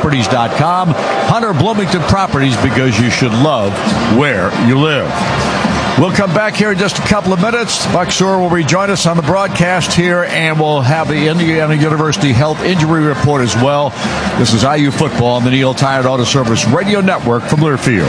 HunterBloomingtonProperties.com. Hunter Bloomington Properties, because you should love where you live. We'll come back here in just a couple of minutes. Buck Sewell will rejoin us on the broadcast here, and we'll have the Indiana University Health Injury Report as well. This is IU Football on the Neil Tide Auto Service Radio Network from Learfield.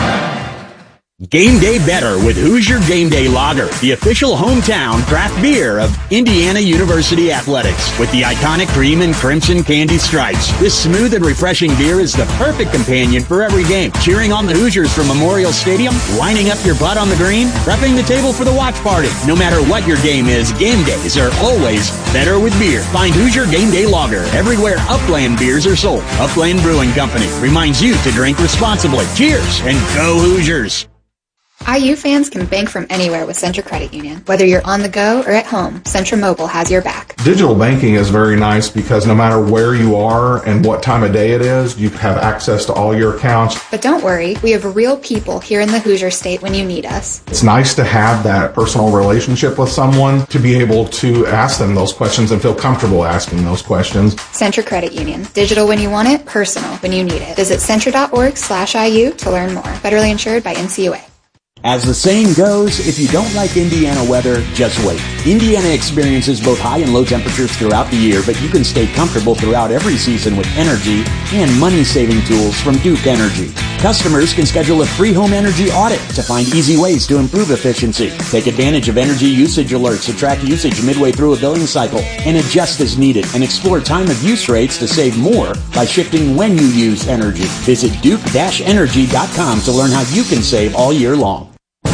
Game day better with Hoosier Game Day Lager, the official hometown craft beer of Indiana University Athletics. With the iconic cream and crimson candy stripes, this smooth and refreshing beer is the perfect companion for every game. Cheering on the Hoosiers from Memorial Stadium, lining up your butt on the green, prepping the table for the watch party. No matter what your game is, game days are always better with beer. Find Hoosier Game Day Lager everywhere Upland beers are sold. Upland Brewing Company reminds you to drink responsibly. Cheers and go Hoosiers! IU fans can bank from anywhere with Centra Credit Union. Whether you're on the go or at home, Centra Mobile has your back. Digital banking is very nice because no matter where you are and what time of day it is, you have access to all your accounts. But don't worry, we have real people here in the Hoosier State when you need us. It's nice to have that personal relationship with someone, to be able to ask them those questions and feel comfortable asking those questions. Centra Credit Union. Digital when you want it, personal when you need it. Visit Centra.org/IU to learn more. Federally insured by NCUA. As the saying goes, if you don't like Indiana weather, just wait. Indiana experiences both high and low temperatures throughout the year, but you can stay comfortable throughout every season with energy and money-saving tools from Duke Energy. Customers can schedule a free home energy audit to find easy ways to improve efficiency. Take advantage of energy usage alerts to track usage midway through a billing cycle and adjust as needed, and explore time of use rates to save more by shifting when you use energy. Visit duke-energy.com to learn how you can save all year long.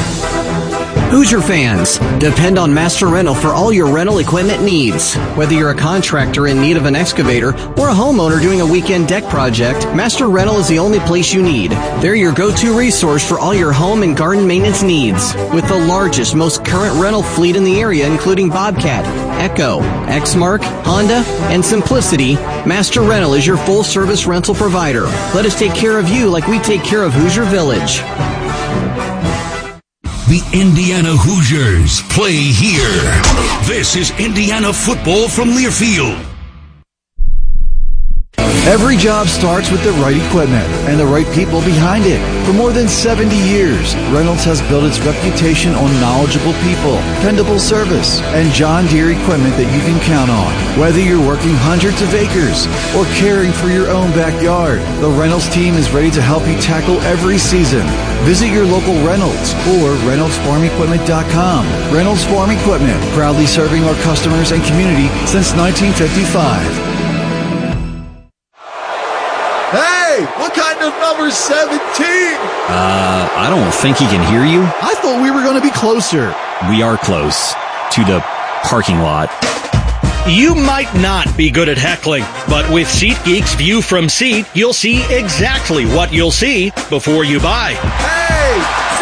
Hoosier fans, depend on Master Rental for all your rental equipment needs. Whether you're a contractor in need of an excavator or a homeowner doing a weekend deck project, Master Rental is the only place you need. They're your go-to resource for all your home and garden maintenance needs. With the largest, most current rental fleet in the area, including Bobcat, Echo, Exmark, Honda, and Simplicity, Master Rental is your full-service rental provider. Let us take care of you like we take care of Hoosier Village. The Indiana Hoosiers play here. This is Indiana football from Learfield. Every job starts with the right equipment and the right people behind it. For more than 70 years, Reynolds has built its reputation on knowledgeable people, dependable service, and John Deere equipment that you can count on. Whether you're working hundreds of acres or caring for your own backyard, the Reynolds team is ready to help you tackle every season. Visit your local Reynolds or ReynoldsFarmEquipment.com. Reynolds Farm Equipment, proudly serving our customers and community since 1955. Hey, what kind of number 17? I don't think he can hear you. I thought we were going to be closer. We are close to the parking lot. You might not be good at heckling, but with SeatGeek's View from Seat, you'll see exactly what you'll see before you buy. Hey,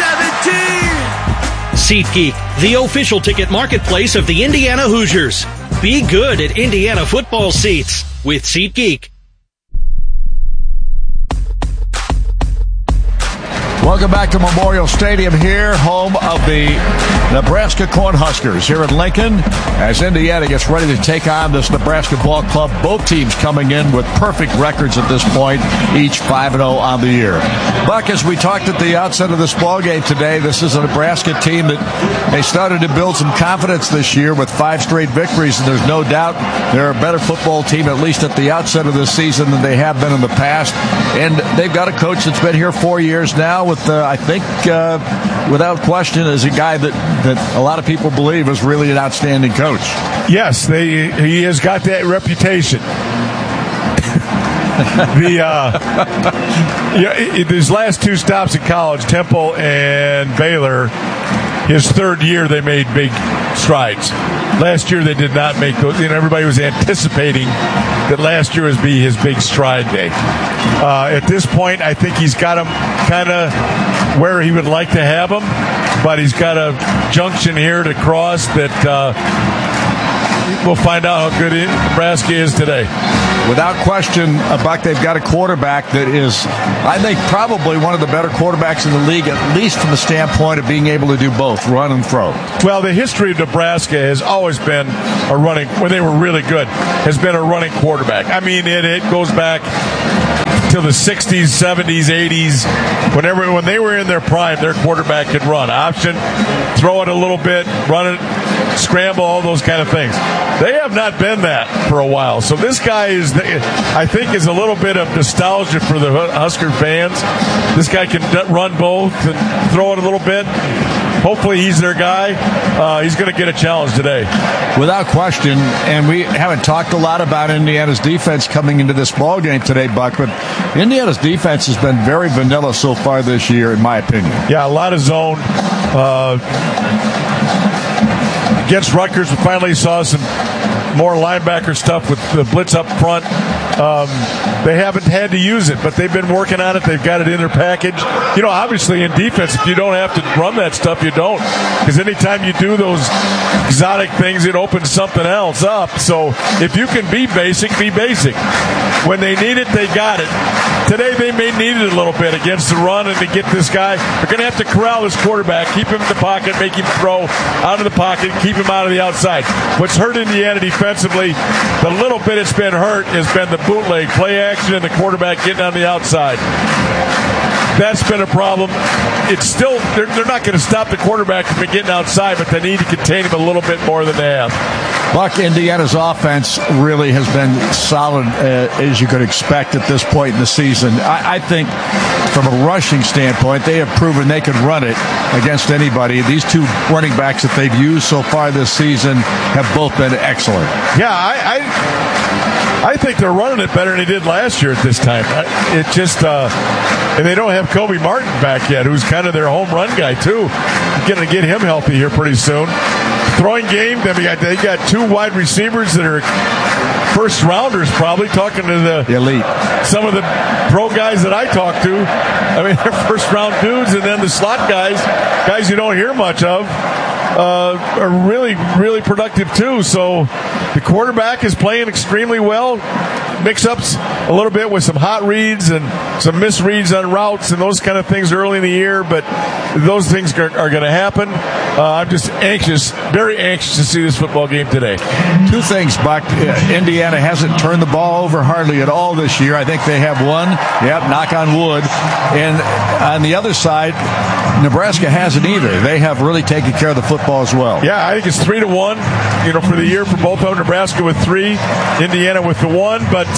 17! SeatGeek, the official ticket marketplace of the Indiana Hoosiers. Be good at Indiana football seats with SeatGeek. Welcome back to Memorial Stadium here, home of the Nebraska Cornhuskers here in Lincoln, as Indiana gets ready to take on this Nebraska ball club. Both teams coming in with perfect records at this point, each 5-0 on the year. Buck, as we talked at the outset of this ball game today, this is a Nebraska team that they started to build some confidence this year with 5 straight victories, and there's no doubt they're a better football team, at least at the outset of this season, than they have been in the past. And they've got a coach that's been here 4 years now with I think, without question, is a guy that a lot of people believe is really an outstanding coach. Yes, he has got that reputation. His last 2 stops in college, Temple and Baylor, his 3rd year they made big strides. Last year they did not make those. Everybody was anticipating that last year would be his big stride day. At this point, I think he's got him kind of where he would like to have him, but he's got a junction here to cross that we'll find out how good Nebraska is today. Without question, Buck, they've got a quarterback that is, I think, probably one of the better quarterbacks in the league, at least from the standpoint of being able to do both, run and throw. Well, the history of Nebraska has always been when they were really good, has been a running quarterback. I mean, it goes back till the 60s, 70s, 80s. When they were in their prime, their quarterback could run. Option, throw it a little bit, run it, scramble, all those kind of things. They have not been that for a while. So this guy I think is a little bit of nostalgia for the Husker fans. This guy can run both and throw it a little bit. Hopefully he's their guy. He's going to get a challenge today. Without question, and we haven't talked a lot about Indiana's defense coming into this ball game today, Buck, but Indiana's defense has been very vanilla so far this year, in my opinion. Yeah, a lot of zone. Against Rutgers, we finally saw some more linebacker stuff with the blitz up front. They haven't had to use it, but they've been working on it. They've got it in their package. Obviously in defense, if you don't have to run that stuff, you don't. Because anytime you do those exotic things, it opens something else up. So if you can be basic, be basic. When they need it, they got it. Today they may need it a little bit against the run and to get this guy. They're going to have to corral this quarterback, keep him in the pocket, make him throw out of the pocket, keep him out of the outside. What's hurt Indiana defensively, the little bit it's been hurt has been the bootleg, play action, and the quarterback getting on the outside. That's been a problem. It's still, they're not going to stop the quarterback from getting outside, but they need to contain him a little bit more than they have. Buck, Indiana's offense really has been solid, as you could expect at this point in the season. I think from a rushing standpoint, they have proven they can run it against anybody. These two running backs that they've used so far this season have both been excellent. Yeah, I think they're running it better than they did last year at this time. It just, and they don't have Kobe Martin back yet, who's kind of their home run guy too. Going to get him healthy here pretty soon. Throwing game, they got two wide receivers that are first rounders, probably, talking to the elite. Some of the pro guys that I talk to, they're first round dudes, and then the slot guys you don't hear much of, are really, really productive too. So the quarterback is playing extremely well. Mix-ups a little bit with some hot reads and some misreads on routes and those kind of things early in the year, but those things are going to happen. I'm just very anxious to see this football game today. Two things, Buck. Indiana hasn't turned the ball over hardly at all this year. I think they have one. Yep, knock on wood. And on the other side, Nebraska hasn't either. They have really taken care of the football as well. Yeah, I think it's 3-1, for the year for both of them. Nebraska with 3, Indiana with the 1, but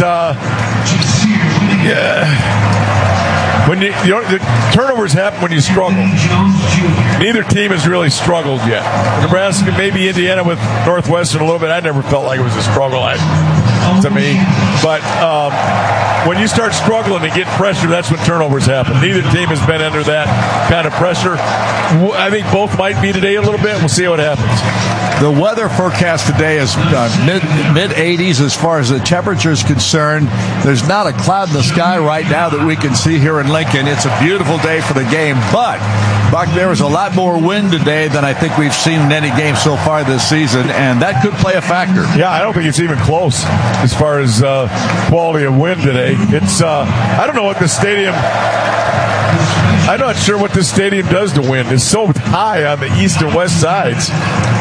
when the turnovers happen when you struggle. Neither team has really struggled yet. Nebraska, maybe Indiana with Northwestern a little bit. I never felt like it was a struggle to me. But when you start struggling and get pressure, that's when turnovers happen. Neither team has been under that kind of pressure. I think both might be today a little bit. We'll see what happens. The weather forecast today is mid-80s as far as the temperature is concerned. There's not a cloud in the sky right now that we can see here in Lincoln. It's a beautiful day for the game. But, Buck, there was a lot more wind today than I think we've seen in any game so far this season, and that could play a factor. Yeah, I don't think it's even close as far as quality of wind today. It's I don't know what the stadium... I'm not sure what this stadium does to wind. It's so high on the east and west sides.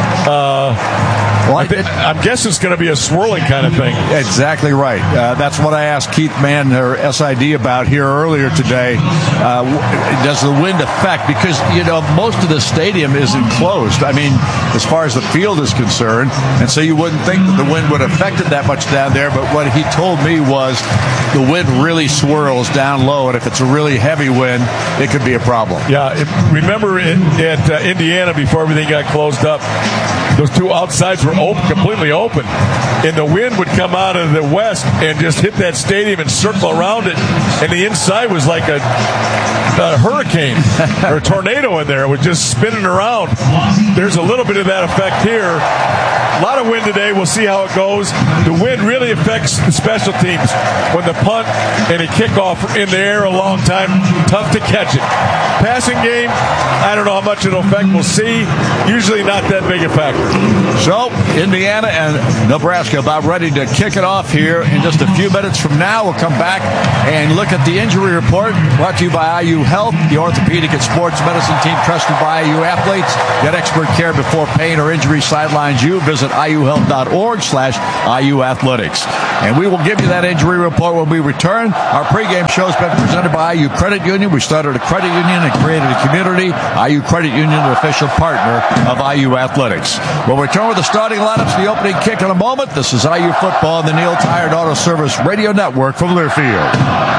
I'm guessing it's going to be a swirling kind of thing. Exactly right. That's what I asked Keith Mann, or SID, about here earlier today. Does the wind affect? Because, most of the stadium is enclosed. As far as the field is concerned. And so you wouldn't think that the wind would affect it that much down there. But what he told me was the wind really swirls down low. And if it's a really heavy wind, it could be a problem. Yeah. Remember at Indiana, before everything got closed up, those two outsides were completely open, and the wind would come out of the west and just hit that stadium and circle around it, and the inside was like a hurricane or a tornado in there. It was just spinning around. There's a little bit of that effect here. A lot of wind today. We'll see how it goes. The wind really affects the special teams. When the punt and a kickoff are in the air a long time, tough to catch it. Passing game, I don't know how much it'll affect. We'll see. Usually not that big a factor. So, Indiana and Nebraska about ready to kick it off here in just a few minutes from now. We'll come back and look at the injury report brought to you by IU Health, the orthopedic and sports medicine team trusted by IU athletes. Get expert care before pain or injury sidelines you. Visit iuhealth.org/IU Athletics. And we will give you that injury report when we return. Our pregame show has been presented by IU Credit Union. We started a credit union and created a community. IU Credit Union, an official partner of IU Athletics. We'll return with the starting lineups, the opening kick in a moment. This is IU Football on the Neil Tired Auto Service Radio Network from Learfield.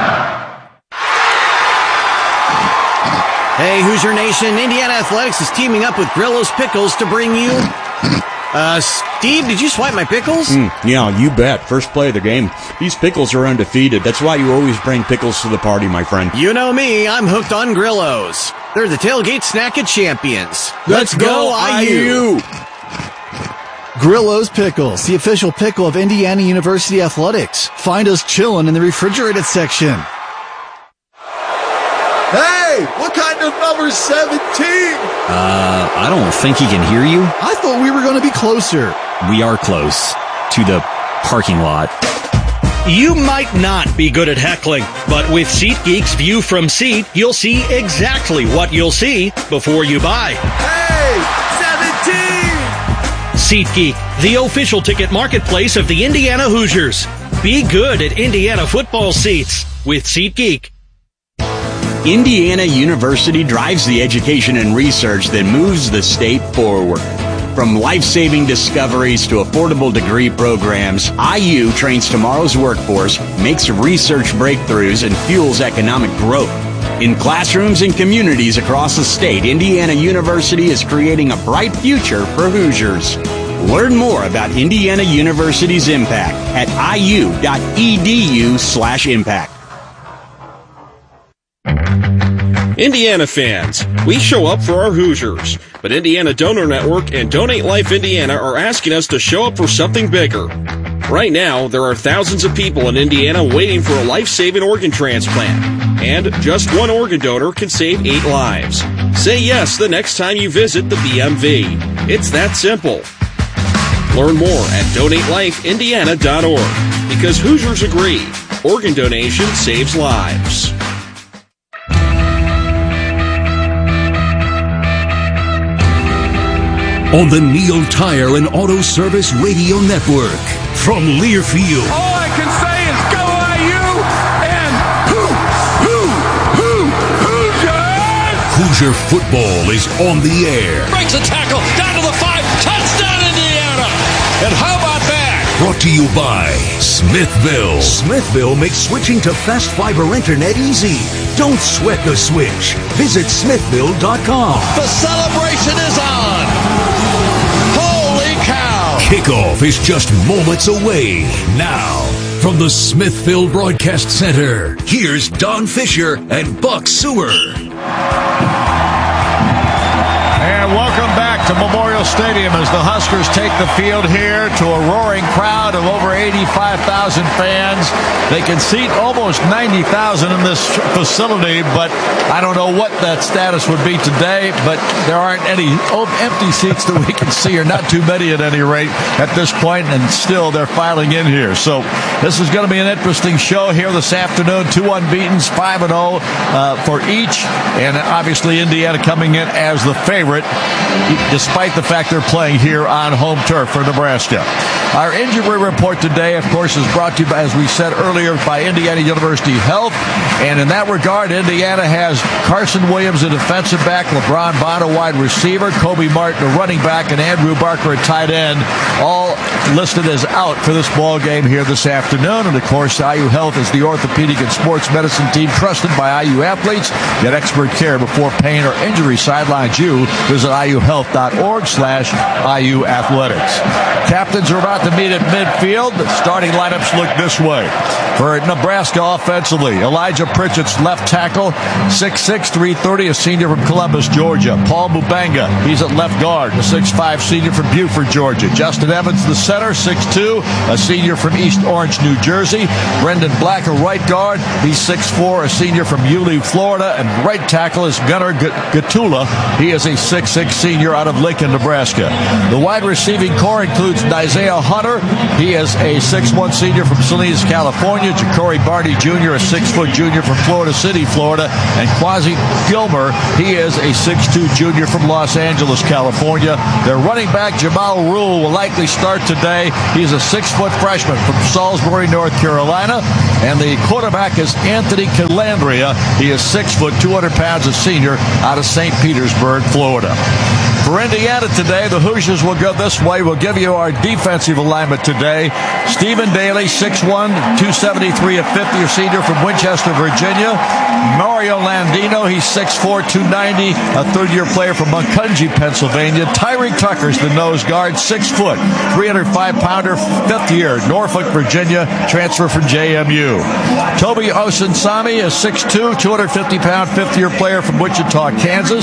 Hey, Hoosier Nation, Indiana Athletics is teaming up with Grillo's Pickles to bring you... Steve, did you swipe my pickles? Yeah, you bet. First play of the game. These pickles are undefeated. That's why you always bring pickles to the party, my friend. You know me, I'm hooked on Grillo's. They're the tailgate snack of champions. Let's go, IU! Grillo's Pickles, the official pickle of Indiana University Athletics. Find us chilling in the refrigerated section. Hey, what kind of number 17? I don't think he can hear you. I thought we were going to be closer. We are close to the parking lot. You might not be good at heckling, but with SeatGeek's View from Seat, you'll see exactly what you'll see before you buy. Hey, 17! SeatGeek, the official ticket marketplace of the Indiana Hoosiers. Be good at Indiana football seats with SeatGeek. Indiana University drives the education and research that moves the state forward. From life-saving discoveries to affordable degree programs, IU trains tomorrow's workforce, makes research breakthroughs, and fuels economic growth. In classrooms and communities across the state, Indiana University is creating a bright future for Hoosiers. Learn more about Indiana University's impact at iu.edu/impact. Indiana fans, we show up for our Hoosiers, but Indiana Donor Network and Donate Life Indiana are asking us to show up for something bigger. Right now, there are thousands of people in Indiana waiting for a life-saving organ transplant, and just one organ donor can save 8 lives. Say yes the next time you visit the BMV. It's that simple. Learn more at DonateLifeIndiana.org, because Hoosiers agree, organ donation saves lives. On the Neil Tire and Auto Service Radio Network from Learfield. All I can say is go IU and Hoosiers! Hoosier football is on the air. Breaks a tackle down to the 5. Touchdown Indiana! And how about that? Brought to you by Smithville. Smithville makes switching to fast fiber internet easy. Don't sweat the switch. Visit smithville.com. The celebration is on! Kickoff is just moments away. Now, from the Smithville Broadcast Center, here's Don Fisher and Buck Sewer. And welcome back to Memorial Stadium as the Huskers take the field here to a roaring crowd of over 85,000 fans. They can seat almost 90,000 in this facility, but I don't know what that status would be today, but there aren't any empty seats that we can see, or not too many at any rate at this point, and still they're filing in here. So this is going to be an interesting show here this afternoon. 2 unbeatens, 5-0 for each, and obviously Indiana coming in as the favorite, despite the fact they're playing here on home turf for Nebraska. Our injury report today, of course, is brought to you, as we said earlier, by Indiana University Health. And in that regard, Indiana has Carson Williams, a defensive back, LeBron Bond, a wide receiver, Kobe Martin, a running back, and Andrew Barker, a tight end, all listed as out for this ball game here this afternoon. And, of course, IU Health is the orthopedic and sports medicine team trusted by IU athletes. Get expert care before pain or injury sidelines you. Visit iuhealth.org/IU Athletics. Captains are about to meet at midfield. The starting lineups look this way. For Nebraska offensively, Elijah Pritchett's left tackle, 6'6", 330, a senior from Columbus, Georgia. Paul Mubanga, he's at left guard, a 6'5", senior from Buford, Georgia. Justin Evans, the center, 6'2", a senior from East Orange, New Jersey. Brendan Black, a right guard, he's 6'4", a senior from Yulee, Florida. And right tackle is Gunnar Gatula. He is a 6'6", senior out of Lincoln, Nebraska. The wide receiving core includes Isaiah Hunter. He is a 6'1 senior from Salinas, California. Ja'Cory Barney Jr., a 6-foot junior from Florida City, Florida. And Quasi Gilmer, he is a 6'2 junior from Los Angeles, California. Their running back, Jamal Rule, will likely start today. He's a 6-foot freshman from Salisbury, North Carolina. And the quarterback is Anthony Calandria. He is 6 foot, 200 pounds, a senior out of St. Petersburg, Florida. For Indiana today, the Hoosiers will go this way. We'll give you our defensive alignment today. Stephen Daly, 6'1", 273, a fifth-year senior from Winchester, Virginia. Mario Landino, he's 6'4", 290, a third-year player from Muncunji, Pennsylvania. Tyree Tucker's the nose guard, 6 foot, 305-pounder, fifth-year, Norfolk, Virginia, transfer from JMU. Toby Osinsami is 6'2", 250-pound, fifth-year player from Wichita, Kansas.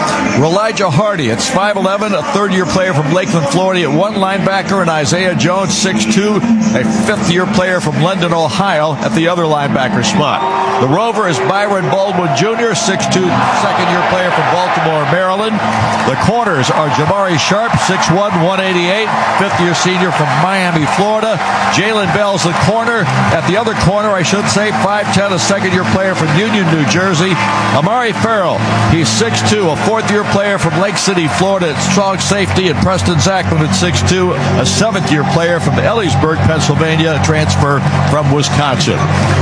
Elijah Hardy, it's 5'11", a third-year player from Lakeland, Florida, at one linebacker, and Isaiah Jones, 6'2", a fifth-year player from London, Ohio, at the other linebacker spot. The Rover is Byron Baldwin Jr., 6'2", second-year player from Baltimore, Maryland. The corners are Jamari Sharp, 6'1", 188, fifth-year senior from Miami, Florida. Jalen Bell's the corner. At the other corner, I should say, 5'10", a second-year player from Union, New Jersey. Amari Farrell, he's 6'2", a fourth-year player from Lake City, Florida, at strong safety. And Preston Zacklin at 6'2", a seventh-year player from Ellisburg, Pennsylvania, a transfer from Wisconsin.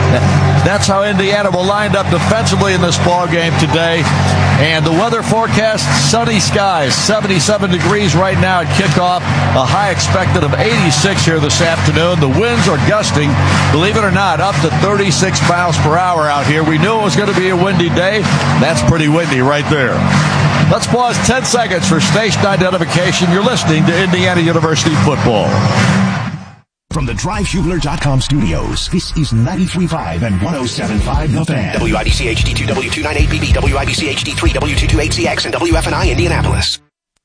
That's how Indiana will line up defensively in this ball game today. And the weather forecast, sunny skies, 77 degrees right now at kickoff, a high expected of 86 here this afternoon. The winds are gusting, believe it or not, up to 36 miles per hour out here. We knew it was going to be a windy day. That's pretty windy right there. Let's pause 10 seconds for station identification. You're listening to Indiana University football. From the DriveShubler.com studios, this is 93.5 and 107.5 The Fan. WIBC HD2, W298BB, WIBC HD3, W228CX, and WFNI Indianapolis.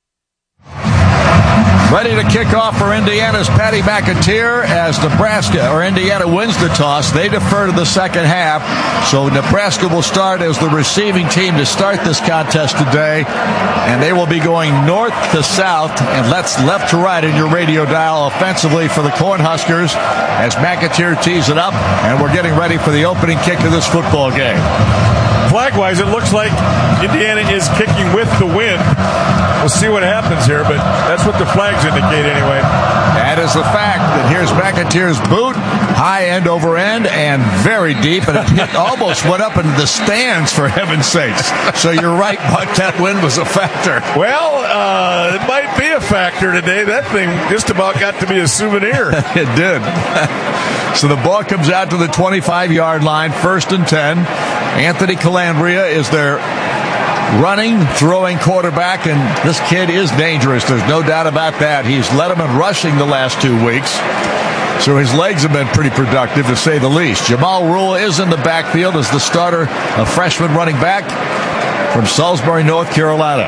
Ready to kick off for Indiana's Patty McAteer as Indiana wins the toss. They defer to the second half. So Nebraska will start as the receiving team to start this contest today. And they will be going north to south and left to right in your radio dial offensively for the Cornhuskers as McAteer tees it up. And we're getting ready for the opening kick of this football game. Flag-wise, it looks like Indiana is kicking with the wind. We'll see what happens here, but that's what the flags indicate anyway. That is the fact. And here's McAteer's boot, high end over end, and very deep, and it almost went up into the stands, for heaven's sakes. So you're right, but that wind was a factor. Well, it might be a factor today. That thing just about got to be a souvenir. It did. So the ball comes out to the 25-yard line, 1st and 10. Anthony Calandria is their running, throwing quarterback, and this kid is dangerous. There's no doubt about that. He's led them in rushing the last 2 weeks, so his legs have been pretty productive, to say the least. Jamal Rule is in the backfield as the starter, a freshman running back from Salisbury, North Carolina.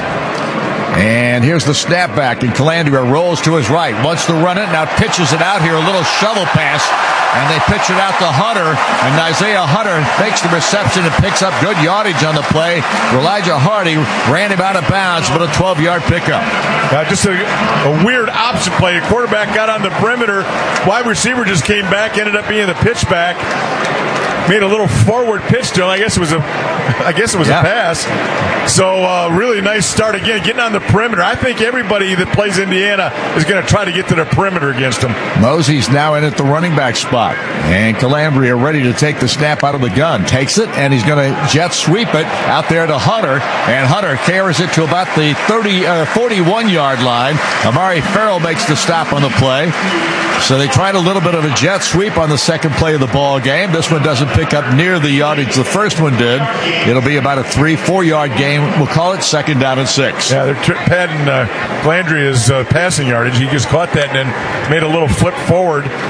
And here's the snapback, and Calandria rolls to his right, wants to run it, now pitches it out here, a little shovel pass, and they pitch it out to Hunter, and Isaiah Hunter makes the reception and picks up good yardage on the play. Elijah Hardy ran him out of bounds, but a 12-yard pickup. Just a weird option play. The quarterback got on the perimeter, wide receiver just came back, ended up being the pitch back. Made a little forward pitch to him. I guess it was a pass. So really nice start again, getting on the perimeter. I think everybody that plays Indiana is going to try to get to the perimeter against him. Mosey's now in at the running back spot. And Calandria ready to take the snap out of the gun. Takes it, and he's going to jet sweep it out there to Hunter. And Hunter carries it to about the 41-yard line. Amari Farrell makes the stop on the play. So they tried a little bit of a jet sweep on the second play of the ball game. This one doesn't pick up near the yardage the first one did. It'll be about a 3-4 yard game. We'll call it 2nd down and 6. Yeah, they're padding Calandria's passing yardage. He just caught that and then made a little flip forward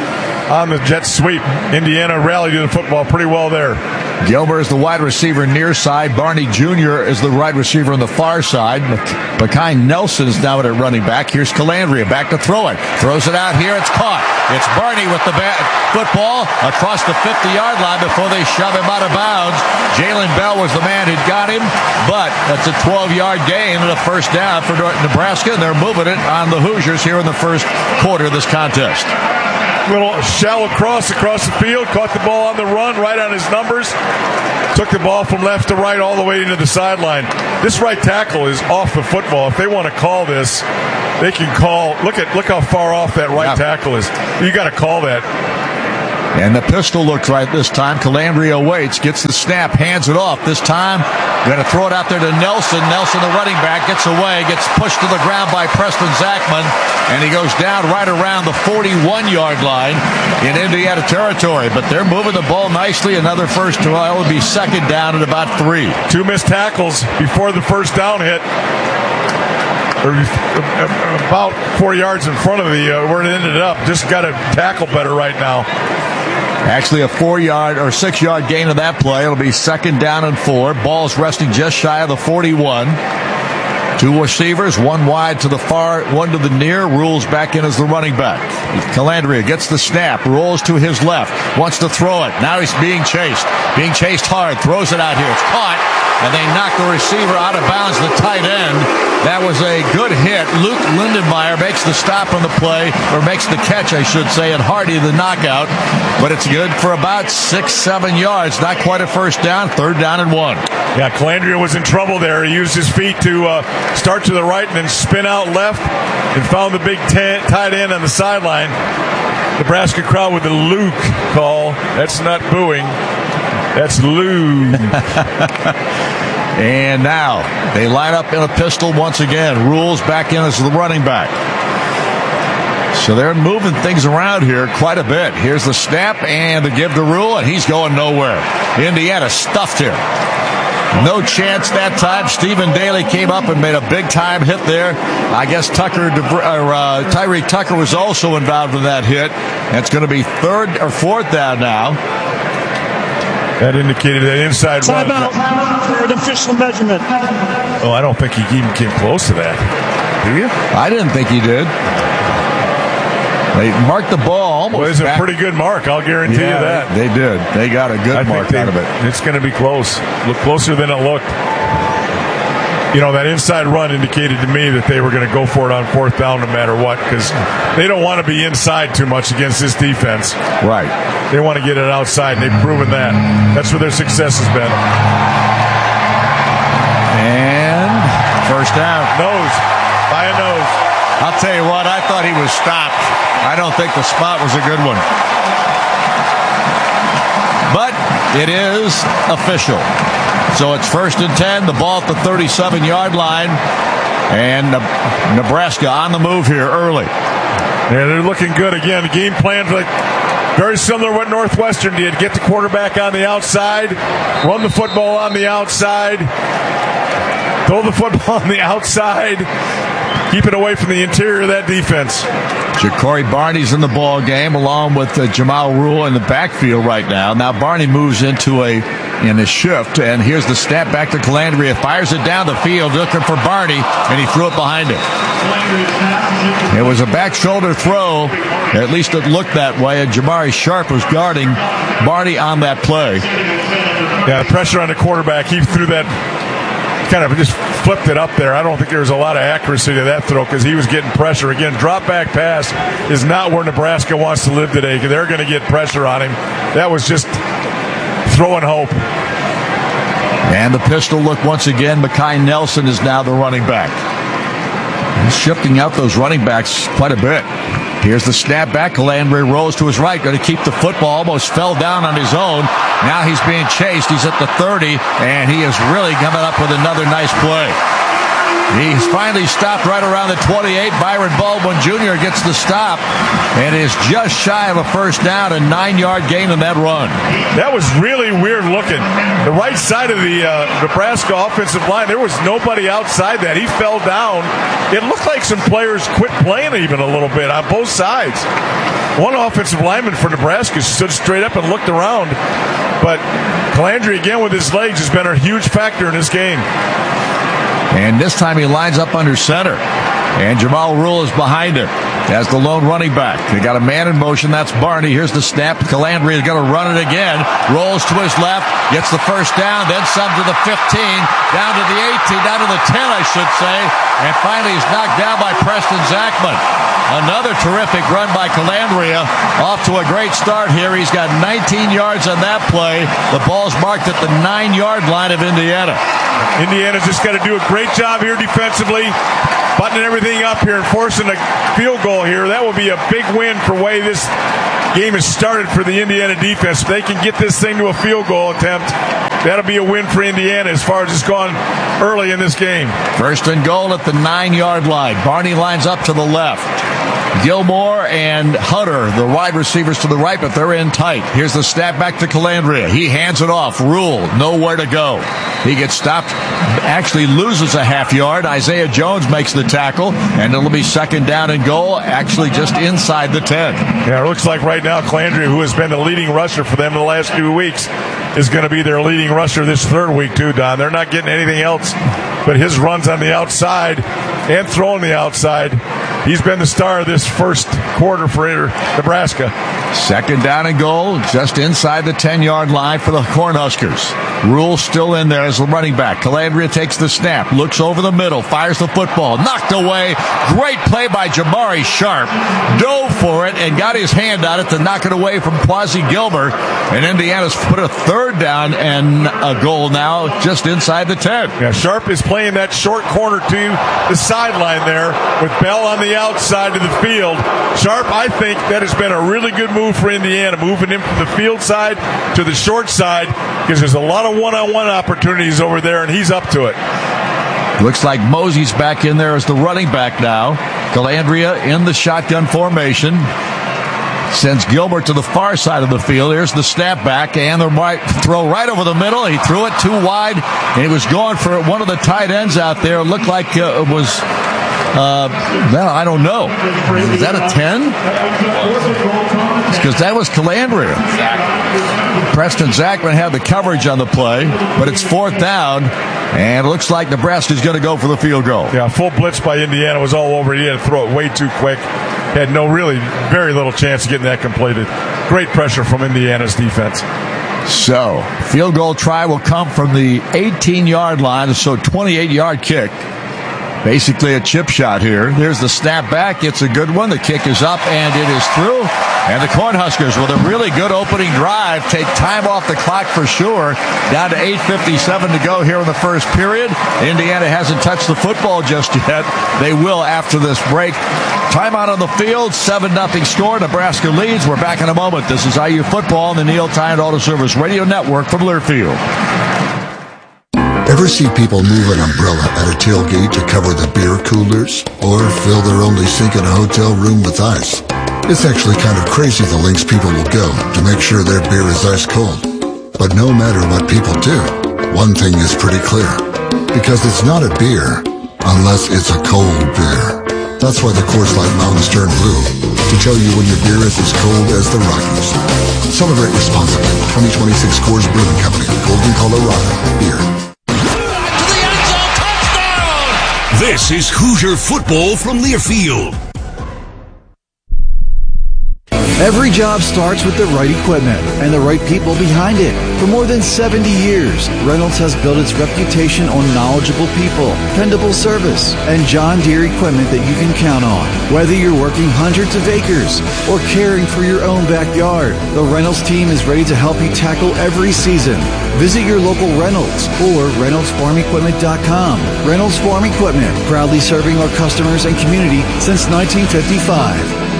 on the jet sweep. Indiana rallied to the football pretty well there. Gilbert is the wide receiver near side. Barney Jr. is the wide receiver on the far side. Makai Nelson is now at running back. Here's Calandria back to throw it. Throws it out here. It's caught. It's Barney with the football across the 50-yard line before they shove him out of bounds. Jalen Bell was the man who got him, but that's a 12-yard gain and a first down for Nebraska, and they're moving it on the Hoosiers here in the first quarter of this contest. Little shallow cross across the field, caught the ball on the run, right on his numbers, took the ball from left to right all the way into the sideline. This right tackle is off the football. If they want to call this, they can call. Look how far off that right tackle is. You got to call that. And the pistol looks right this time. Calandria waits, gets the snap, hands it off. This time, going to throw it out there to Nelson. Nelson, the running back, gets away, gets pushed to the ground by Preston Zachman, and he goes down right around the 41-yard line in Indiana territory. But they're moving the ball nicely. Another first down. It would be second down at about 3. 2 missed tackles before the first down hit. About 4 yards in front of where it ended up. Just got to tackle better right now. Actually, a 4-yard or 6-yard gain of that play. It'll be second down and 4. Ball's resting just shy of the 41. 2 receivers, 1 wide to the far, 1 to the near. Rules back in as the running back. Calandria gets the snap, rolls to his left, wants to throw it. Now he's being chased hard, throws it out here. It's caught, and they knock the receiver out of bounds, the tight end. That was a good hit. Luke Lindenmeyer makes the stop on the play, or makes the catch, I should say, and Hardy the knockout. But it's good for about 6-7 yards. Not quite a first down. Third down and 1. Yeah, Calandria was in trouble there. He used his feet to start to the right and then spin out left and found the big tight end on the sideline. Nebraska crowd with the Luke call. That's not booing. That's Luke. And now they line up in a pistol once again. Rules back in as the running back. So they're moving things around here quite a bit. Here's the snap and the give to Rule, and he's going nowhere. Indiana stuffed him. No chance that time. Stephen Daly came up and made a big-time hit there. I guess Tyreek Tucker was also involved in that hit. It's going to be 3rd or 4th down now. That indicated that inside run. Timeout for an official measurement. Oh, I don't think he even came close to that. Do you? I didn't think he did. They marked the ball almost. Well, it's a pretty good mark, I'll guarantee you that. They did. They got a good mark out of it. It's going to be close. Look closer than it looked. You know, that inside run indicated to me that they were going to go for it on 4th down no matter what, because they don't want to be inside too much against this defense. Right. They want to get it outside, and they've proven that. That's where their success has been. And first down. Nose. By a nose. I'll tell you what, I thought he was stopped. I don't think the spot was a good one. But it is official. So it's 1st and 10, the ball at the 37-yard line, and Nebraska on the move here early. Yeah, they're looking good again. The game plan very similar to what Northwestern did. Get the quarterback on the outside, run the football on the outside, throw the football on the outside, keep it away from the interior of that defense. Ja'Cory Barney's in the ball game along with Jamal Rule in the backfield right now. Now Barney moves into a shift, and here's the snap back to Calandria. Fires it down the field looking for Barney, and he threw it behind him. It was a back shoulder throw. At least it looked that way, and Jamari Sharp was guarding Barney on that play. Yeah, pressure on the quarterback. He threw that, kind of just flipped it up there. I don't think there was a lot of accuracy to that throw because he was getting pressure. Again, drop back pass is not where Nebraska wants to live today because they're going to get pressure on him. That was just throwing hope. And the pistol look once again. Makai Nelson is now the running back. He's shifting out those running backs quite a bit. Here's the snap back. Calandria rolls to his right. Going to keep the football. Almost fell down on his own. Now he's being chased. He's at the 30, and he is really coming up with another nice play. He's finally stopped right around the 28. Byron Baldwin Jr. gets the stop and is just shy of a first down, a 9-yard gain in that run. That was really weird looking. The right side of the Nebraska offensive line, there was nobody outside that. He fell down. It looked like some players quit playing even a little bit on both sides. One offensive lineman for Nebraska stood straight up and looked around. But Calandria, again, with his legs, has been a huge factor in this game. And this time he lines up under center. And Jamal Rule is behind him as the lone running back. They got a man in motion. That's Barney. Here's the snap. Calandria is going to run it again. Rolls to his left. Gets the first down. Then some to the 15. Down to the 18. Down to the 10, I should say. And finally he's knocked down by Preston Zachman. Another terrific run by Calandria. Off to a great start here. He's got 19 yards on that play. The ball's marked at the 9-yard line of Indiana. Indiana's just got to do a great job here defensively, buttoning everything up here and forcing a field goal here. That will be a big win for the way this game has started for the Indiana defense. If they can get this thing to a field goal attempt, that'll be a win for Indiana as far as it's gone early in this game. First and goal at the 9-yard line. Barney lines up to the left. Gilmore and Hunter, the wide receivers to the right, but they're in tight. Here's the snap back to Calandria. He hands it off. Rule, nowhere to go. He gets stopped, actually loses a half yard. Isaiah Jones makes the tackle, and it'll be second down and goal, actually just inside the 10. Yeah, it looks like right now Calandria, who has been the leading rusher for them in the last 2 weeks, is going to be their leading rusher this third week too, Don. They're not getting anything else but his runs on the outside and throwing the outside. He's been the star of this first quarter for Nebraska. Second down and goal, just inside the 10-yard line for the Cornhuskers. Rule still in there as the running back. Calandria takes the snap, looks over the middle, fires the football, knocked away. Great play by Jamari Sharp. Dove for it and got his hand on it to knock it away from Quasi Gilbert. And Indiana's put a third down and a goal now just inside the 10. Yeah, Sharp is playing that short corner to the sideline there with Bell on the outside of the field. Sharp, I think that has been a really good move for Indiana, moving him from the field side to the short side, because there's a lot of one-on-one opportunities over there, and he's up to it. Looks like Mosey's back in there as the running back now. Calandria in the shotgun formation. Sends Gilbert to the far side of the field. Here's the snap back and the right throw right over the middle. He threw it too wide, and he was going for one of the tight ends out there. It looked like it was, well, I don't know. Is that a 10? Because that was Calandria. Preston Zachman had the coverage on the play, but it's fourth down, and it looks like Nebraska's going to go for the field goal. Yeah, full blitz by Indiana was all over. He had to throw it way too quick. Had very little chance of getting that completed. Great pressure from Indiana's defense. So, field goal try will come from the 18-yard line, so 28-yard kick. Basically a chip shot here. There's the snap back. It's a good one. The kick is up, and it is through. And the Cornhuskers, with a really good opening drive, take time off the clock for sure. Down to 8:57 to go here in the first period. Indiana hasn't touched the football just yet. They will after this break. Timeout on the field, 7-0 score. Nebraska leads. We're back in a moment. This is IU football on the Neil Tine Auto Service Radio Network from Learfield. Ever see people move an umbrella at a tailgate to cover the beer coolers? Or fill their only sink in a hotel room with ice? It's actually kind of crazy the lengths people will go to make sure their beer is ice cold. But no matter what people do, one thing is pretty clear. Because it's not a beer unless it's a cold beer. That's why the Coors Light Mountains turn blue, to tell you when your beer is as cold as the Rockies. Celebrate responsibly. 2026 Coors Brewing Company, Golden, Colorado. Beer. This is Hoosier football from Learfield. Every job starts with the right equipment and the right people behind it. For more than 70 years, Reynolds has built its reputation on knowledgeable people, dependable service, and John Deere equipment that you can count on. Whether you're working hundreds of acres or caring for your own backyard, the Reynolds team is ready to help you tackle every season. Visit your local Reynolds or ReynoldsFarmEquipment.com. Reynolds Farm Equipment, proudly serving our customers and community since 1955.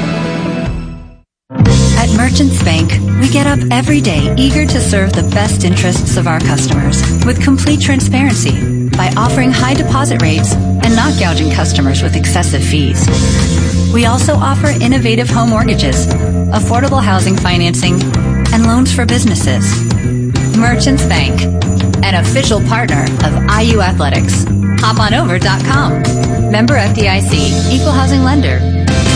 At Merchants Bank, we get up every day eager to serve the best interests of our customers with complete transparency by offering high deposit rates and not gouging customers with excessive fees. We also offer innovative home mortgages, affordable housing financing, and loans for businesses. Merchants Bank, an official partner of IU Athletics. HopOnOver.com. Member FDIC, Equal Housing Lender.